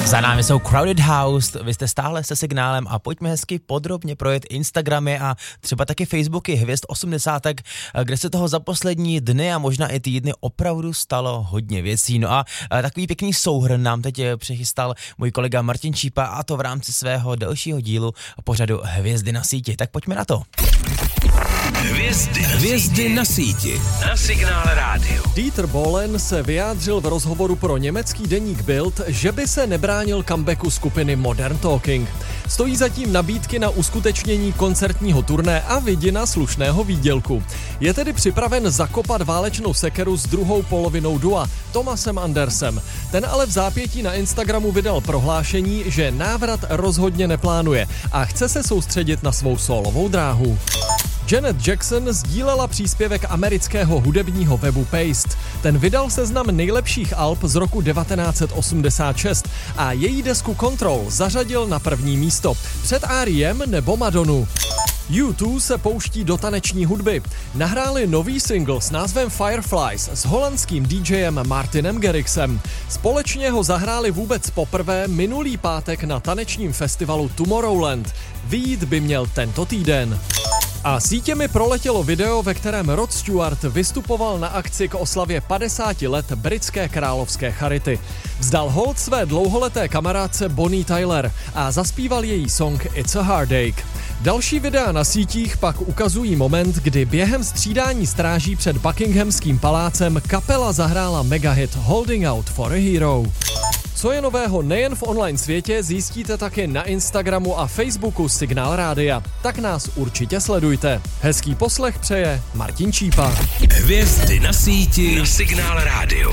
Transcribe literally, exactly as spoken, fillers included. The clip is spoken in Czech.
Za námi jsou Crowded House, vy jste stále se Signálem a pojďme hezky podrobně projet Instagramy a třeba taky Facebooky hvězd osmdesátek, kde se toho za poslední dny a možná i týdny opravdu stalo hodně věcí. No a takový pěkný souhrn nám teď přechystal můj kolega Martin Čípa, a to v rámci svého dalšího dílu pořadu Hvězdy na síti. Tak pojďme na to. Hvězdy, Hvězdy na síti. Na Signále rádiu. Dieter Bohlen se vyjádřil v rozhovoru pro německý deník Bild, že by se nebránil comebacku skupiny Modern Talking. Stojí zatím nabídky na uskutečnění koncertního turné a vidina slušného výdělku. Je tedy připraven zakopat válečnou sekeru s druhou polovinou dua, Thomasem Andersem. Ten ale v zápětí na Instagramu vydal prohlášení, že návrat rozhodně neplánuje a chce se soustředit na svou sólovou dráhu. Janet Jackson sdílela příspěvek amerického hudebního webu Paste. Ten vydal seznam nejlepších alb z roku devatenáct set osmdesát šest a její desku Control zařadil na první místo před R E M nebo Madonu. U dva se pouští do taneční hudby. Nahráli nový single s názvem Fireflies s holandským DJem Martinem Garrixem. Společně ho zahráli vůbec poprvé minulý pátek na tanečním festivalu Tomorrowland. Vyjít by měl tento týden. A sítěmi proletělo video, ve kterém Rod Stewart vystupoval na akci k oslavě padesáti let britské královské charity. Vzdal hold své dlouholeté kamarádce Bonnie Tyler a zaspíval její song It's a Heartache. Další videa na sítích pak ukazují moment, kdy během střídání stráží před Buckinghamským palácem kapela zahrála megahit Holding Out for a Hero. Co je nového nejen v online světě, zjistíte také na Instagramu a Facebooku Signál Rádia. Tak nás určitě sledujte. Hezký poslech přeje Martin Čípa. Hvězdy na síti na Signál Rádiu.